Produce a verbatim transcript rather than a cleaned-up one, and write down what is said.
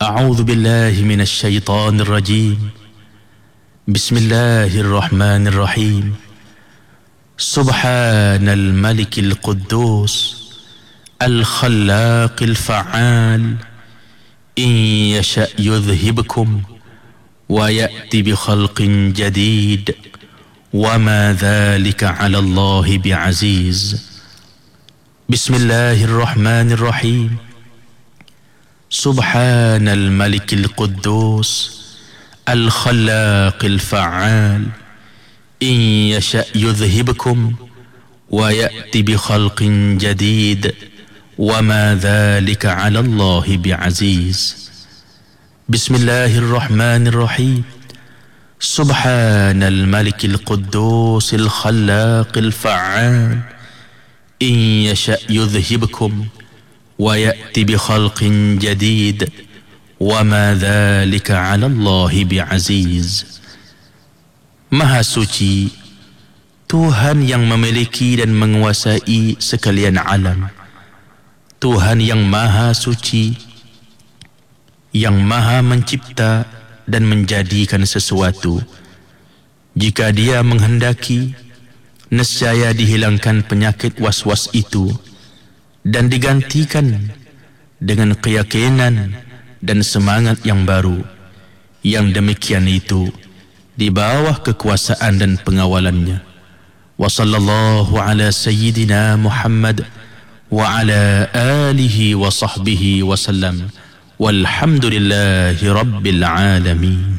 أعوذ بالله من الشيطان الرجيم. بسم الله الرحمن الرحيم. سبحان الملك القدوس الخلاق الفعال إن يشأ يذهبكم ويأتي بخلق جديد وما ذلك على الله بعزيز. بسم الله الرحمن الرحيم. سبحان الملك القدوس الخلاق الفعال إن يشأ يذهبكم ويأتي بخلق جديد وما ذلك على الله بعزيز. بسم الله الرحمن الرحيم. سبحان الملك القدوس الخلاق الفعال إن يشأ يذهبكم ويأتي بخلق جديد وما ذلك على الله بعزيز. Maha suci Tuhan yang memiliki dan menguasai sekalian alam, Tuhan yang maha suci, yang maha mencipta dan menjadikan sesuatu. Jika Dia menghendaki, nescaya dihilangkan penyakit was-was itu dan digantikan dengan keyakinan dan semangat yang baru. Yang demikian itu di bawah kekuasaan dan pengawalannya. Wa sallallahu ala sayyidina Muhammad wa ala alihi wa sahbihi wa sallam. Walhamdulillahi rabbil alamin.